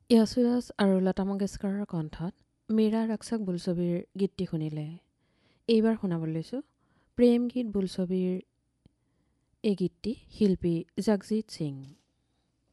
য়েশুদাস আৰু লতা মংগেশকাৰৰ কণ্ঠত মীৰা ৰক্ষক বোলছবিৰ গীতটি শুনিলে। এইবাৰ শুনাবলৈ লৈছোঁ প্ৰেম গীত বোলছবিৰ এই গীতটি শিল্পী জগজিৎ সিং।